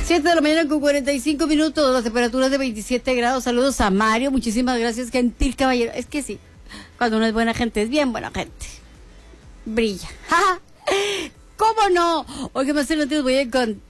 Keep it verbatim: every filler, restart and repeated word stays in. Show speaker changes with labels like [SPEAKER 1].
[SPEAKER 1] siete de la mañana con cuarenta y cinco minutos, las temperaturas de veintisiete grados. Saludos a Mario, muchísimas gracias, gentil caballero. Es que sí, cuando uno es buena gente, es bien buena gente. Brilla. ¿Cómo no? Oye, más adelante os voy a contar